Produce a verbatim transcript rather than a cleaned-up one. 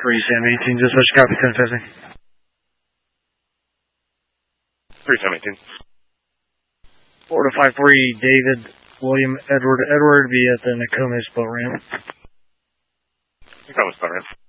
three Sam eighteen, dispatch copy ten fifty. three Sam eighteen. four to five three, David, William, Edward, Edward, be at the Nokomis boat ramp. Nokomis boat ramp.